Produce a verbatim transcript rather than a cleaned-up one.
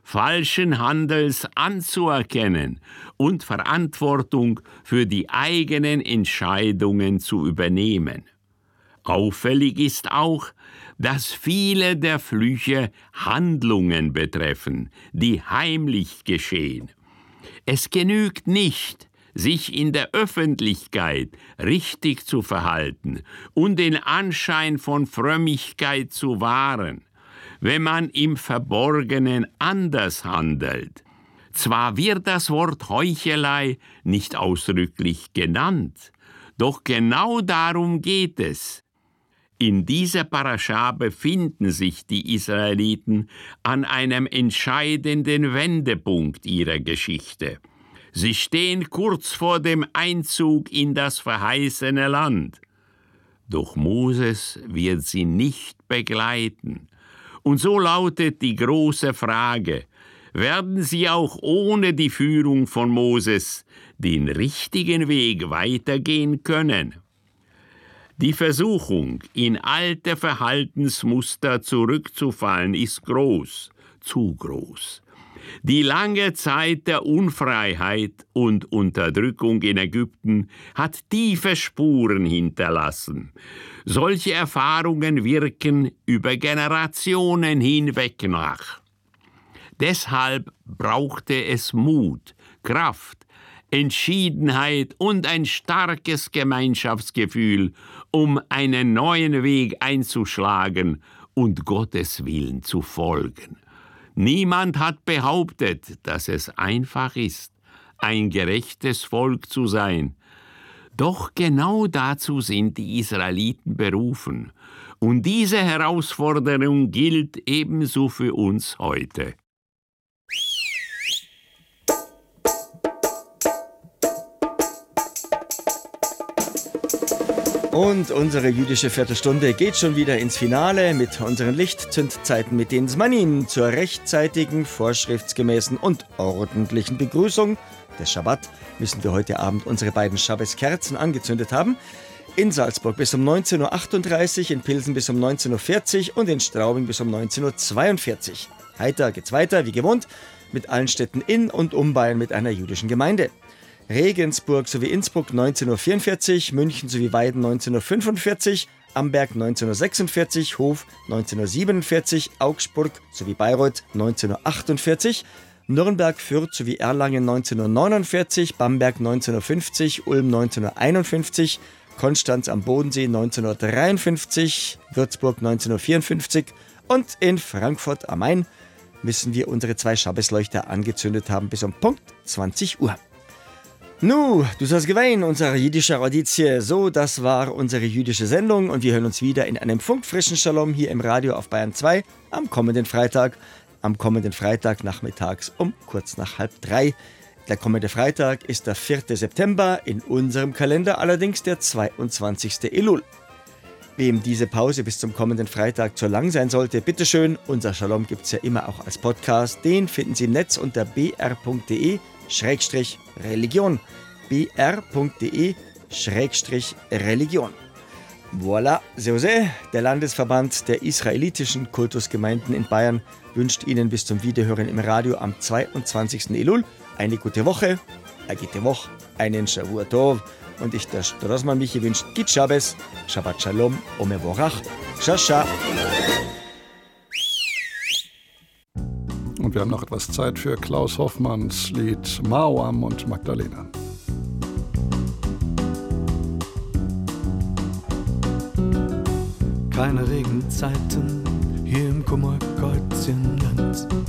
falschen Handels anzuerkennen und Verantwortung für die eigenen Entscheidungen zu übernehmen. Auffällig ist auch, dass viele der Flüche Handlungen betreffen, die heimlich geschehen. Es genügt nicht, sich in der Öffentlichkeit richtig zu verhalten und den Anschein von Frömmigkeit zu wahren, wenn man im Verborgenen anders handelt. Zwar wird das Wort Heuchelei nicht ausdrücklich genannt, doch genau darum geht es. In dieser Parascha befinden sich die Israeliten an einem entscheidenden Wendepunkt ihrer Geschichte. Sie stehen kurz vor dem Einzug in das verheißene Land. Doch Moses wird sie nicht begleiten. Und so lautet die große Frage: Werden sie auch ohne die Führung von Moses den richtigen Weg weitergehen können? Die Versuchung, in alte Verhaltensmuster zurückzufallen, ist groß, zu groß. Die lange Zeit der Unfreiheit und Unterdrückung in Ägypten hat tiefe Spuren hinterlassen. Solche Erfahrungen wirken über Generationen hinweg nach. Deshalb brauchte es Mut, Kraft, Entschiedenheit und ein starkes Gemeinschaftsgefühl, um einen neuen Weg einzuschlagen und Gottes Willen zu folgen. Niemand hat behauptet, dass es einfach ist, ein gerechtes Volk zu sein. Doch genau dazu sind die Israeliten berufen. Und diese Herausforderung gilt ebenso für uns heute. Und unsere jüdische Viertelstunde geht schon wieder ins Finale mit unseren Lichtzündzeiten, mit den Zmanim zur rechtzeitigen, vorschriftsgemäßen und ordentlichen Begrüßung des Schabbat müssen wir heute Abend unsere beiden Schabbeskerzen angezündet haben. In Salzburg bis um neunzehn Uhr achtunddreißig, in Pilsen bis um neunzehn Uhr vierzig und in Straubing bis um neunzehn Uhr zweiundvierzig. Heiter geht's weiter, wie gewohnt, mit allen Städten in und um Bayern mit einer jüdischen Gemeinde. Regensburg sowie Innsbruck neunzehn Uhr vierundvierzig, München sowie Weiden neunzehn Uhr fünfundvierzig, Amberg neunzehn Uhr sechsundvierzig, Hof neunzehn Uhr siebenundvierzig, Augsburg sowie Bayreuth neunzehn Uhr achtundvierzig, Nürnberg, Fürth sowie Erlangen neunzehn Uhr neunundvierzig, Bamberg neunzehn Uhr fünfzig, Ulm neunzehn Uhr einundfünfzig, Konstanz am Bodensee neunzehn Uhr dreiundfünfzig, Würzburg neunzehn Uhr vierundfünfzig und in Frankfurt am Main müssen wir unsere zwei Schabbesleuchter angezündet haben bis um Punkt zwanzig Uhr. Nu, du sollst gewähnen, unsere jüdische Raditie. So, das war unsere jüdische Sendung und wir hören uns wieder in einem funkfrischen Shalom hier im Radio auf Bayern zwei am kommenden Freitag. Am kommenden Freitag nachmittags um kurz nach halb drei. Der kommende Freitag ist der vierte September, in unserem Kalender allerdings der zweiundzwanzigste Elul. Wem diese Pause bis zum kommenden Freitag zu lang sein sollte, bitteschön, unser Shalom gibt es ja immer auch als Podcast. Den finden Sie im Netz unter b r punkt d e Schrägstrich Religion. b r punkt d e Schrägstrich Religion. Voilà, so sehr. Der Landesverband der israelitischen Kultusgemeinden in Bayern wünscht Ihnen bis zum Wiederhören im Radio am zweiundzwanzigsten Elul eine gute Woche, eine gute Woche, einen Shavua Tov. Und ich, der Strassmann Michi, wünscht Git Shabbos, Shabbat Shalom, Omevorach, Shasha. Und wir haben noch etwas Zeit für Klaus Hoffmanns Lied Maoam und Magdalena. Keine Regenzeiten hier im Kummerkreuzchenland.